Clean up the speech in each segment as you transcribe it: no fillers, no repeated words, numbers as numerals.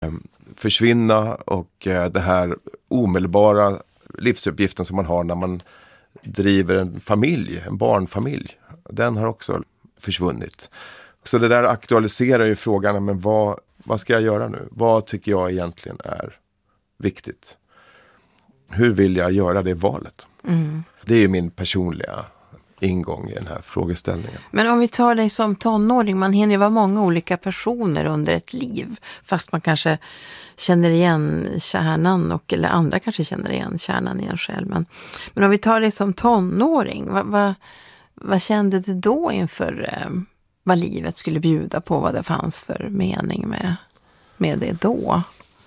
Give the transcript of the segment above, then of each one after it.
försvinna, och det här omedelbara livsuppgiften som man har när man driver en familj, en barnfamilj, den har också försvunnit. Så det där aktualiserar ju frågan, men vad ska jag göra nu? Vad tycker jag egentligen är viktigt? Hur vill jag göra det valet? Det är ju min personliga ingång i den här frågeställningen. Men om vi tar dig som tonåring, man hinner ju vara många olika personer under ett liv, fast man kanske känner igen kärnan, eller andra kanske känner igen kärnan i en själv. Men om vi tar dig som tonåring, vad kände du då inför vad livet skulle bjuda på, vad det fanns för mening med det då?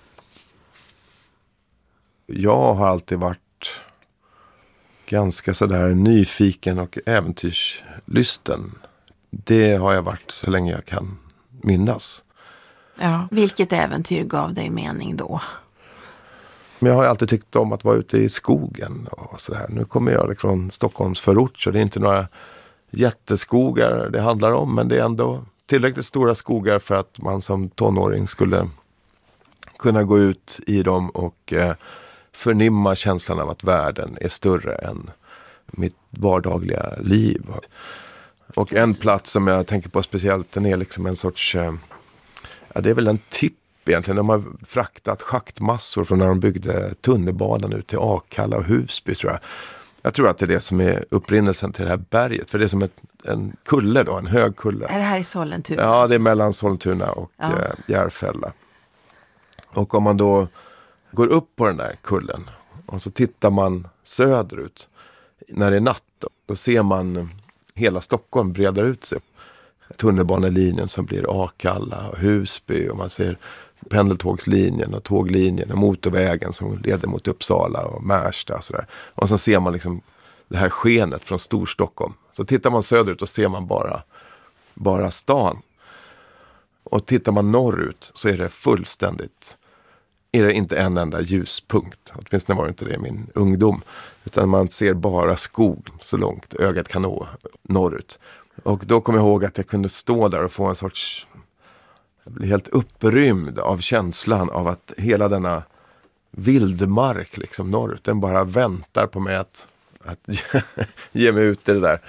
Jag har alltid varit ganska sådär nyfiken och äventyrslysten. Det har jag varit så länge jag kan minnas. Ja, vilket äventyr gav dig mening då? Men jag har alltid tyckt om att vara ute i skogen och sådär. Nu kommer jag från Stockholms förort, så det är inte några jätteskogar det handlar om, men det är ändå tillräckligt stora skogar för att man som tonåring skulle kunna gå ut i dem och förnimma känslan av att världen är större än mitt vardagliga liv. Och en plats som jag tänker på speciellt, den är liksom en sorts, det är väl en tipp egentligen. De har fraktat schaktmassor från när de byggde tunnelbanan ut till Akalla och Husby, tror jag. Jag tror att det är det som är upprinnelsen till det här berget. För det är som en kulle då, en hög kulle. Är det här i Sollentuna? Ja, det är mellan Sollentuna och Järfälla. Och om man då går upp på den där kullen och så tittar man söderut när det är natt, då ser man hela Stockholm breda ut sig. Tunnelbanelinjen som blir Akalla och Husby, och man ser pendeltågslinjen och tåglinjen och motorvägen som leder mot Uppsala och Märsta och sådär. Och så ser man liksom det här skenet från Storstockholm. Så tittar man söderut och ser man bara stan. Och tittar man norrut så är det fullständigt, är det inte en enda ljuspunkt. Åtminstone var det inte det i min ungdom. Utan man ser bara skog så långt ögat kan nå norrut. Och då kommer jag ihåg att jag kunde stå där och få en sorts, jag blev helt upprymd av känslan av att hela denna vildmark liksom norrut, den bara väntar på mig att ge mig ut i det där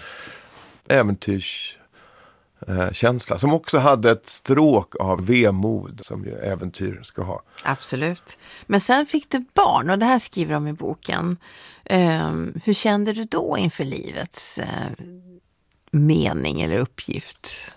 äventyrskänsla, som också hade ett stråk av vemod som ju äventyr ska ha. Absolut. Men sen fick du barn, och det här skriver de i boken. Hur kände du då inför livets mening eller uppgift?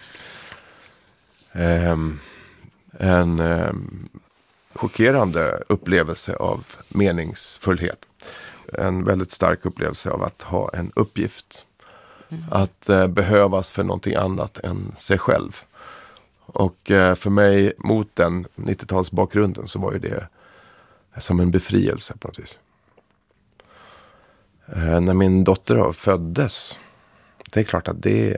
En chockerande upplevelse av meningsfullhet. En väldigt stark upplevelse av att ha en uppgift. Att behövas för någonting annat än sig själv. Och för mig, mot den 90-talsbakgrunden, så var ju det som en befrielse på något vis. När min dotter föddes, det är klart att det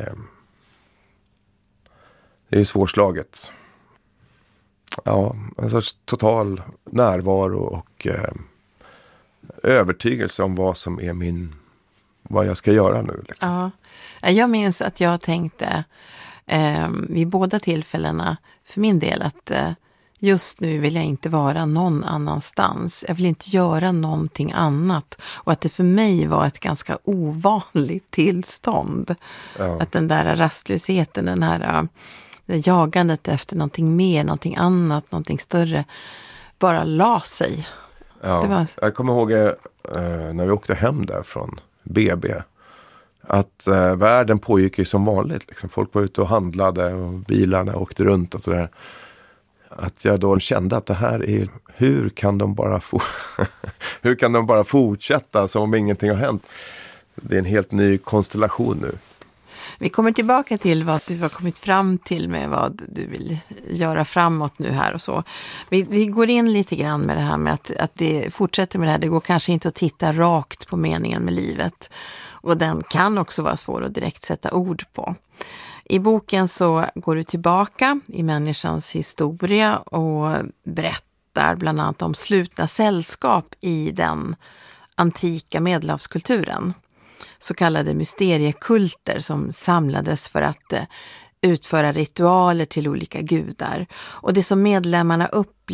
är svårslaget. Ja, en sorts total närvaro och övertygelse om vad som är vad jag ska göra nu. Liksom. Ja, jag minns att jag tänkte vid båda tillfällena för min del att just nu vill jag inte vara någon annanstans. Jag vill inte göra någonting annat. Och att det för mig var ett ganska ovanligt tillstånd. Ja. Att den där rastlösheten, det jagandet efter någonting mer, någonting annat, någonting större, bara la sig. Ja. Jag kommer ihåg när vi åkte hem där från BB, att världen pågick ju som vanligt. Liksom. Folk var ute och handlade och bilarna åkte runt och sådär. Att jag då kände att det här är, hur kan de bara fortsätta som om ingenting har hänt? Det är en helt ny konstellation nu. Vi kommer tillbaka till vad du har kommit fram till med vad du vill göra framåt nu här och så. Vi går in lite grann med det här med att det fortsätter med det här. Det går kanske inte att titta rakt på meningen med livet. Och den kan också vara svår att direkt sätta ord på. I boken så går du tillbaka i människans historia och berättar bland annat om slutna sällskap i den antika medelhavskulturen. Så kallade mysteriekulter som samlades för att utföra ritualer till olika gudar. Och det som medlemmarna upplevde